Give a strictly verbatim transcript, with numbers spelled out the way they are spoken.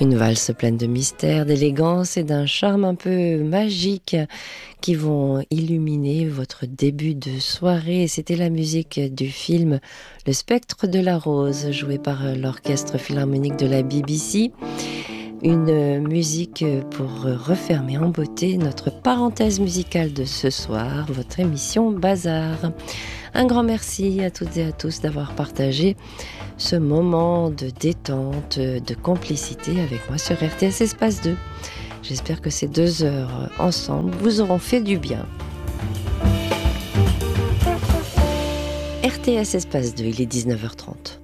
Une valse pleine de mystère, d'élégance et d'un charme un peu magique qui vont illuminer votre début de soirée. C'était la musique du film Le Spectre de la Rose, joué par l'Orchestre Philharmonique de la B B C. Une musique pour refermer en beauté notre parenthèse musicale de ce soir, votre émission Bazar. Un grand merci à toutes et à tous d'avoir partagé ce moment de détente, de complicité avec moi sur R T S Espace deux. J'espère que ces deux heures ensemble vous auront fait du bien. R T S Espace deux, il est dix-neuf heures trente.